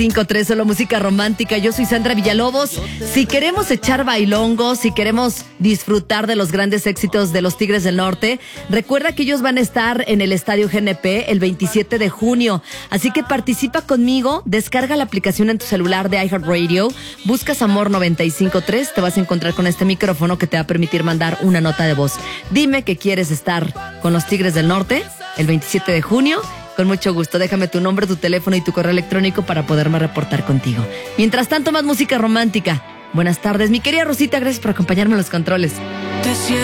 95.3, solo música romántica. Yo soy Sandra Villalobos. Si queremos echar bailongos, si queremos disfrutar de los grandes éxitos de los Tigres del Norte, recuerda que ellos van a estar en el Estadio GNP el 27 de junio. Así que participa conmigo, descarga la aplicación en tu celular de iHeartRadio, buscas Amor 95.3, te vas a encontrar con este micrófono que te va a permitir mandar una nota de voz. Dime que quieres estar con los Tigres del Norte el 27 de junio. Con mucho gusto, déjame tu nombre, tu teléfono y tu correo electrónico para poderme reportar contigo. Mientras tanto, más música romántica. Buenas tardes, mi querida Rosita, gracias por acompañarme en los controles.